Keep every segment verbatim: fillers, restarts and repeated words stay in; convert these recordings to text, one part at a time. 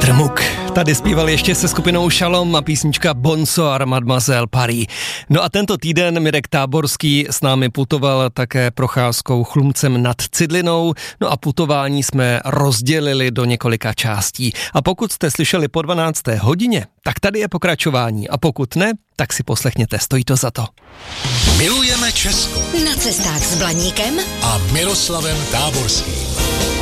Petr Muk. Tady zpíval ještě se skupinou Shalom a písnička Bonsoir Mademoiselle Paris. No a tento týden Mirek Táborský s námi putoval také procházkou Chlumcem nad Cidlinou. No a putování jsme rozdělili do několika částí. A pokud jste slyšeli po dvanácté hodině, tak tady je pokračování. A pokud ne, tak si poslechněte, stojí to za to. Milujeme Česko. Na cestách s Blaníkem A Miroslavem Táborským.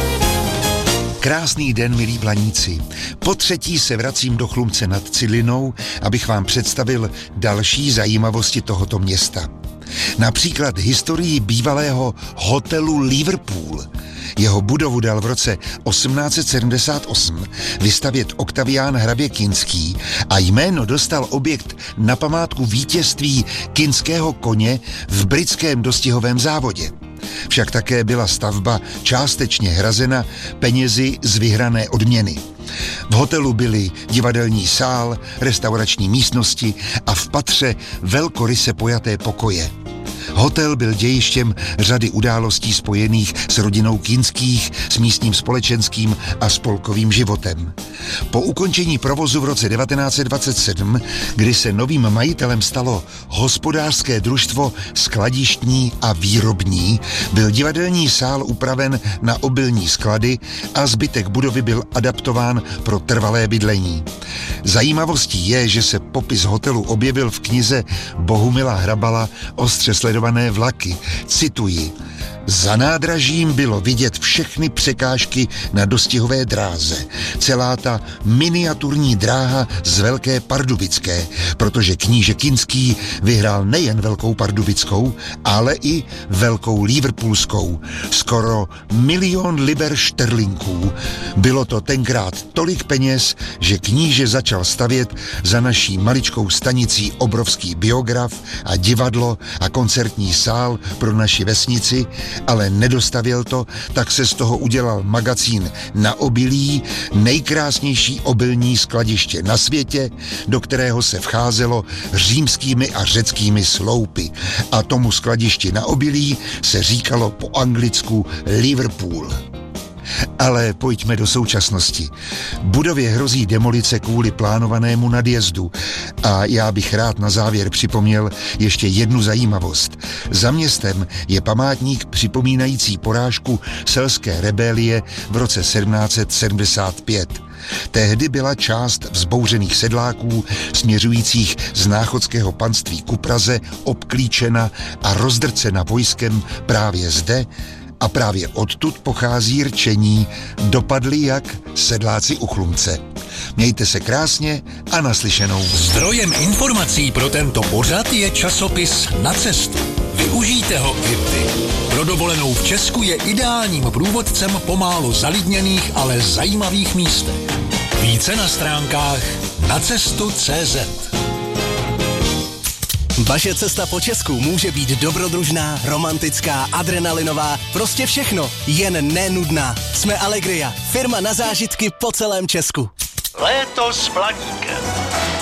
Krásný den, milí Blaníci. Po třetí se vracím do Chlumce nad Cidlinou, abych vám představil další zajímavosti tohoto města. Například historii bývalého hotelu Liverpool. Jeho budovu dal v roce osmnáct set sedmdesát osm vystavět Oktavián hrabě Kinský a jméno dostal objekt na památku vítězství kinského koně v britském dostihovém závodě. Však také byla stavba částečně hrazena penězi z vyhrané odměny. V hotelu byly divadelní sál, restaurační místnosti a v patře velkoryse pojaté pokoje. Hotel byl dějištěm řady událostí spojených s rodinou Kinských, s místním společenským a spolkovým životem. Po ukončení provozu v roce devatenáct set dvacet sedm, kdy se novým majitelem stalo hospodářské družstvo Skladištní a výrobní, byl divadelní sál upraven na obilní sklady a zbytek budovy byl adaptován pro trvalé bydlení. Zajímavostí je, že se popis hotelu objevil v knize Bohumila Hrabala Ostře sledované vlaky. Cituji: Za nádražím bylo vidět všechny překážky na dostihové dráze. Celá ta miniaturní dráha z Velké Pardubické, protože kníže Kinský vyhrál nejen Velkou Pardubickou, ale i Velkou Liverpoolskou. Skoro milion liber šterlinků. Bylo to tenkrát tolik peněz, že kníže začal stavět za naší maličkou stanicí obrovský biograf a divadlo a koncertní sál pro naši vesnici, ale nedostavěl to, tak se z toho udělal magazín Na obilí, nejkrásnější obilní skladiště na světě, do kterého se vcházelo římskými a řeckými sloupy. A tomu skladišti Na obilí se říkalo po anglicku Liverpool. Ale pojďme do současnosti. Budově hrozí demolice kvůli plánovanému nadjezdu a já bych rád na závěr připomněl ještě jednu zajímavost. Za městem je památník připomínající porážku selské rebelie v roce sedmnáct set sedmdesát pět. Tehdy byla část vzbouřených sedláků směřujících z náchodského panství ku Praze obklíčena a rozdrcena vojskem právě zde, a právě odtud pochází rčení dopadli jak sedláci u Chlumce. Mějte se krásně a naslyšenou. Zdrojem informací pro tento pořad je časopis Na cestu. Využijte ho i vy. Pro dovolenou v Česku je ideálním průvodcem po málo zalidněných, ale zajímavých místech. Více na stránkách nacestu tečka cé zet. Vaše cesta po Česku může být dobrodružná, romantická, adrenalinová, prostě všechno, jen nenudná. Jsme Allegria, firma na zážitky po celém Česku. Léto s Blaníkem.